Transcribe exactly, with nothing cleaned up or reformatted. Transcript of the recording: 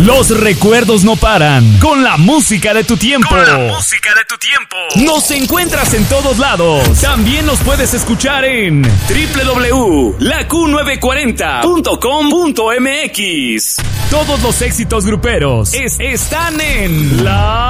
Los recuerdos no paran. Con la música de tu tiempo. Con la música de tu tiempo. Nos encuentras en todos lados. También nos puedes escuchar en doble u doble u doble u punto la q novecientos cuarenta punto com punto m x. Todos los éxitos gruperos es- están en La